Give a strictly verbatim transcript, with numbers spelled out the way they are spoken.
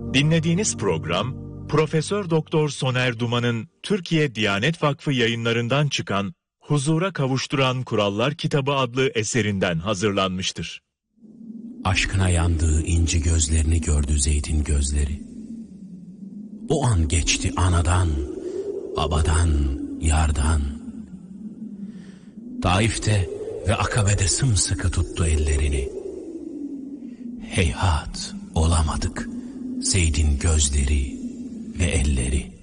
Dinlediğiniz program, Profesör Doktor Soner Duman'ın Türkiye Diyanet Vakfı yayınlarından çıkan Huzura Kavuşturan Kurallar Kitabı adlı eserinden hazırlanmıştır. Aşkına yandığı inci gözlerini gördü Zeyd'in gözleri. O an geçti anadan, babadan, yardan. Taif'te ve Akabe'de sımsıkı tuttu ellerini. Heyhat olamadık Zeyd'in gözleri ve elleri.